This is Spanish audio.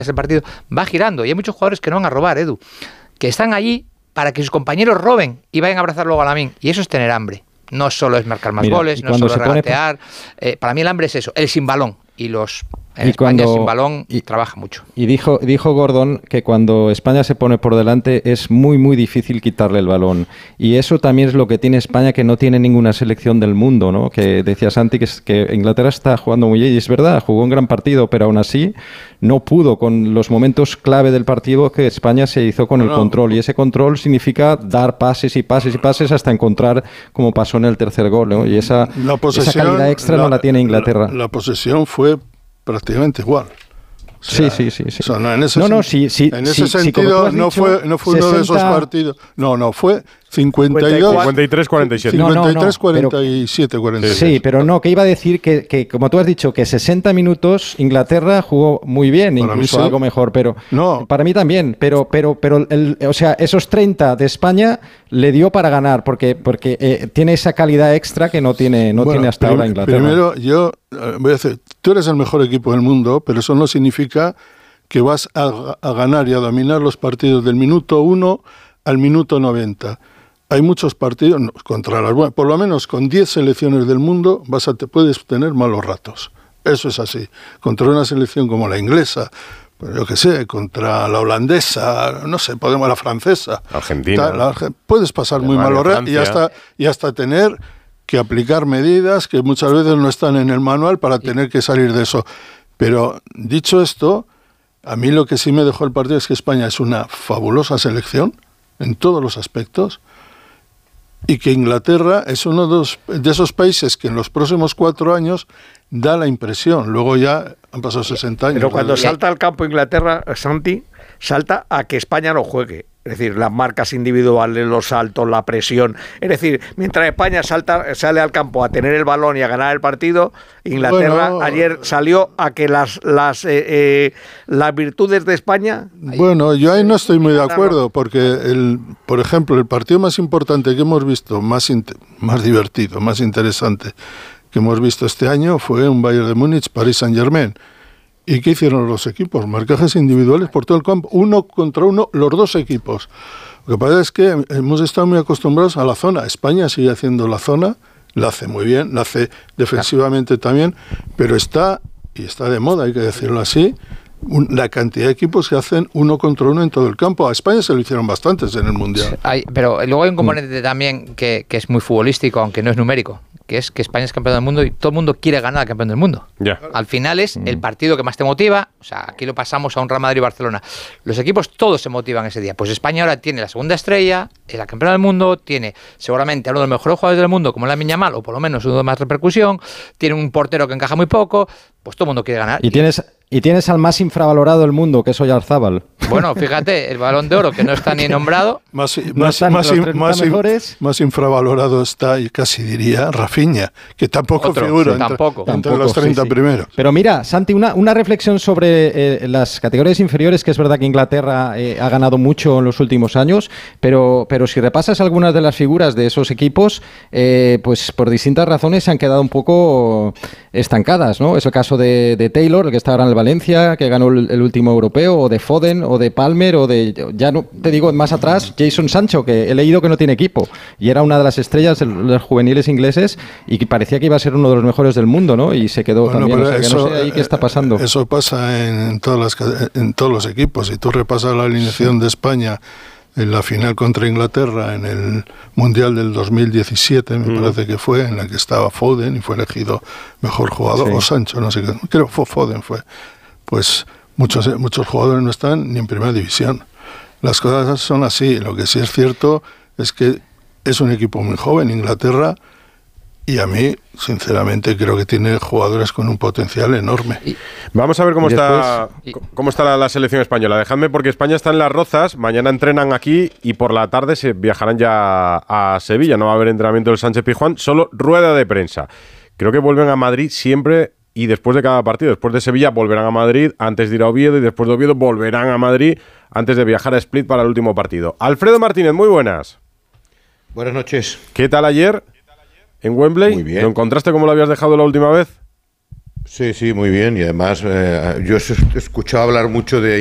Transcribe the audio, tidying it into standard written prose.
ese partido, va girando. Y hay muchos jugadores que no van a robar, Edu, que están allí para que sus compañeros roben y vayan a abrazar luego a Lamine. Y eso es tener hambre. No solo es marcar más goles, no solo es regatear. Para mí el hambre es eso, el sin balón. Y los... En España sin balón trabaja mucho. Y dijo Gordon que cuando España se pone por delante es muy, muy difícil quitarle el balón. Y eso también es lo que tiene España, que no tiene ninguna selección del mundo, ¿no? Que decía Santi que Inglaterra está jugando muy bien, y es verdad, jugó un gran partido, pero aún así no pudo con los momentos clave del partido que España se hizo con el control. Y ese control significa dar pases y pases y pases hasta encontrar, como pasó en el tercer gol, ¿no? Y esa calidad extra no la tiene Inglaterra. La posesión fue prácticamente igual. O sea, sí. O sea, en ese sentido no fue uno de esos partidos. No, fue 52, 53-47. 53-47. Sí, pero no, que iba a decir que, como tú has dicho, que 60 minutos Inglaterra jugó muy bien, para incluso sí. Algo mejor, pero para mí también, pero o sea, esos 30 de España le dio para ganar, porque tiene esa calidad extra que no tiene hasta ahora Inglaterra. Primero, yo voy a decir, tú eres el mejor equipo del mundo, pero eso no significa que vas a ganar y a dominar los partidos del minuto 1 al minuto 90. Hay muchos partidos contra las buenas, por lo menos con 10 selecciones del mundo puedes tener malos ratos. Eso es así. Contra una selección como la inglesa, pues yo qué sé, contra la holandesa, no sé, la francesa, Argentina, puedes pasar muy malos ratos y hasta tener que aplicar medidas que muchas veces no están en el manual para tener que salir de eso. Pero dicho esto, a mí lo que sí me dejó el partido es que España es una fabulosa selección en todos los aspectos, y que Inglaterra es uno de esos países que en los próximos 4 años da la impresión. Luego ya han pasado 60 años. Pero cuando salta al campo Inglaterra, Santi, salta a que España no juegue. Es decir, las marcas individuales, los saltos, la presión. Es decir, mientras España sale al campo a tener el balón y a ganar el partido, Inglaterra ayer salió a que las virtudes de España... Bueno, yo ahí no estoy muy de acuerdo, porque, por ejemplo, el partido más importante que hemos visto, más divertido, más interesante que hemos visto este año fue un Bayern de Múnich, Paris Saint-Germain. ¿Y qué hicieron los equipos? Marcajes individuales por todo el campo, 1 contra 1, los dos equipos. Lo que pasa es que hemos estado muy acostumbrados a la zona. España sigue haciendo la zona, la hace muy bien, la hace defensivamente también, pero está de moda, hay que decirlo así, la cantidad de equipos que hacen 1 contra 1 en todo el campo. A España se lo hicieron bastantes en el Mundial. Pero luego hay un componente también que es muy futbolístico, aunque no es numérico, que es que España es campeón del mundo y todo el mundo quiere ganar al campeón del mundo. Al final es el partido que más te motiva. O sea, aquí lo pasamos a un Real Madrid y Barcelona. Los equipos todos se motivan ese día. Pues España ahora tiene la segunda estrella, es la campeona del mundo, tiene seguramente a uno de los mejores jugadores del mundo, como Lamine Yamal, o por lo menos uno de más repercusión, tiene un portero que encaja muy poco, pues todo el mundo quiere ganar. Y tienes al más infravalorado del mundo, que es Oyarzabal. Bueno, fíjate, el Balón de Oro, que no está ni nombrado. Más infravalorado está, y casi diría, Rafinha, que tampoco figura entre los 30 primeros. Pero mira, Santi, una reflexión sobre las categorías inferiores, que es verdad que Inglaterra ha ganado mucho en los últimos años, pero si repasas algunas de las figuras de esos equipos, pues por distintas razones se han quedado un poco estancadas, ¿no? Es el caso de Taylor, el que está ahora en el Valencia, que ganó el último europeo, o de Foden, o de Palmer, o de, ya no te digo más atrás, Jason Sancho, que he leído que no tiene equipo, y era una de las estrellas de los juveniles ingleses, y que parecía que iba a ser uno de los mejores del mundo, ¿no? Y se quedó también, o sea, que no sé ahí qué está pasando. Eso pasa en todos los equipos. Si tú repasas la alineación de España en la final contra Inglaterra en el Mundial del 2017, me parece que fue, en la que estaba Foden y fue elegido mejor jugador, o Sancho, no sé qué, creo que Foden fue. Pues muchos jugadores no están ni en primera división. Las cosas son así. Lo que sí es cierto es que es un equipo muy joven, Inglaterra, y a mí, sinceramente, creo que tiene jugadores con un potencial enorme. Vamos a ver cómo está la selección española. Dejadme, porque España está en Las Rozas, mañana entrenan aquí y por la tarde se viajarán ya a Sevilla. No va a haber entrenamiento del Sánchez-Pizjuán, solo rueda de prensa. Creo que vuelven a Madrid siempre y después de cada partido. Después de Sevilla volverán a Madrid antes de ir a Oviedo, y después de Oviedo volverán a Madrid antes de viajar a Split para el último partido. Alfredo Martínez, muy buenas. Buenas noches. ¿Qué tal ayer en Wembley? Muy bien. ¿Lo encontraste como lo habías dejado la última vez? Sí, muy bien. Y además yo he escuchado hablar mucho de